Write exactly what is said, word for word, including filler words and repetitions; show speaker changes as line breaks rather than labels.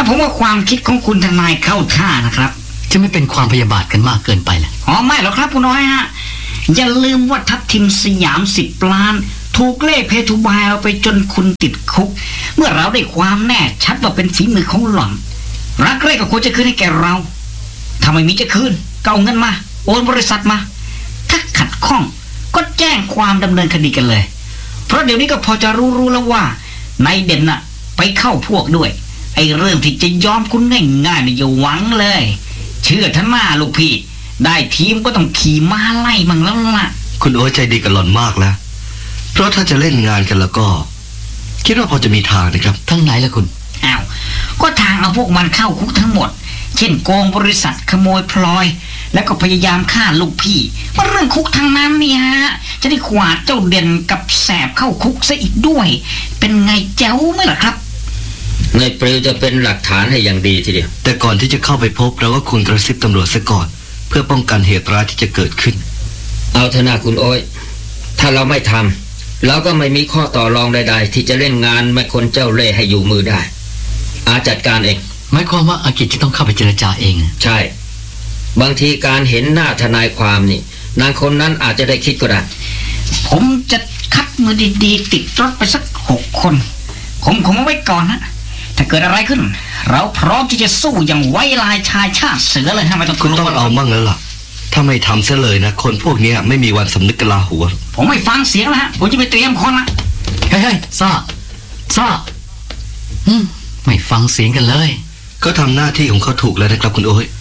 ผมว่าความคิดของคุณทนายเข้าท่านะครับ
จะไม่เป็นความพยาบาทกันมากเกินไปเลย
อ๋อไม่หรอกครับคุณน้อยฮะอย่าลืมว่าทัพทิมสยามสิบล้านถูกเล่เพทุบายเอาไปจนคุณติดคุกเมื่อเราได้ความแน่ชัดว่าเป็นฝีมือของหล่อนรักแรกก็ควรจะคืนให้แกเราถ้าไม่มีจะคืนก็เอาเงินมาโอนบริษัทมาถ้าขัดข้องก็แจ้งความดำเนินคดีกันเลยเพราะเดี๋ยวนี้ก็พอจะรู้ๆแล้วว่านายเด่นน่ะไปเข้าพวกด้วยไอ้เรื่องที่จะยอมคุณง่ายๆนี่อย่าหวังเลยเชื่อท่านหน้าลูกพี่ได้ทีมก็ต้องขี่ม้าไล่มั่งแล้วล่ะ
คุณโอ๊ตใจดีกับหล่อนมากแล้วเพราะถ้าจะเล่นงานกันแล้วก็คิดว่าพอจะมีทางนะครับ
ทั้งไหนล่ะคุณ
อ้าวก็ทางเอาพวกมันเข้าคุกทั้งหมดเช่นโกงบริษัทขโมยพลอยแล้วก็พยายามฆ่าลูกพี่ว่าเรื่องคุกทางนั้นเนี่ยฮะจะได้ขวาดเจ้าเด่นกับแสบเข้าคุกซะอีกด้วยเป็นไงเจ้าไหมล่ะครับ
นายปลิวจะเป็นหลักฐานให้อย่างดีทีเดียว
แต่ก่อนที่จะเข้าไปพบเราก็ควรกระซิบตำรวจซะก่อนเพื่อป้องกันเหตุร้ายที่จะเกิดขึ้น
เอาเถอะนะคุณโอ้ยถ้าเราไม่ทำเราก็ไม่มีข้อต่อรองใดๆที่จะเล่นงานแม่คนเจ้าเล่ห์ให้อยู่มือได้อาจัดการเอง
หมายความว่าอากิจจะต้องเข้าไปเจรจาเอง
ใช่บางทีการเห็นหน้าทนายความนี่นางคนนั้นอาจจะได้คิดก็ได้
ผมจะคัดมือดีๆติดรถไปสักหกคนผมคงเอาไว้ก่อนนะถ้าเกิดอะไรขึ้นเราพร้อมที่จะสู้อย่างไว้ลายชายชาติเสือเลยฮะไม่ต้อง
คุณต้องเอามั่งแล้วล่ะถ้าไม่ทำเสียเลยนะคนพวกนี้ไม่มีวันสำนึกกะลาหัว
ผมไม่ฟังเสียงแล้วฮะผมจะไปเตรียมคนละ
เฮ้ยๆซ่าซ่าอืมไม่ฟังเสียงกันเลย
ก็ทำหน้าที่ของเขาถูกแล้วนะครับคุณโอ้ย